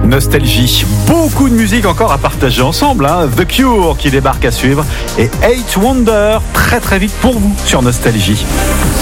Nostalgie, beaucoup de musique encore à partager ensemble, hein. The Cure qui débarque à suivre et Eight Wonder très très vite pour vous sur Nostalgie.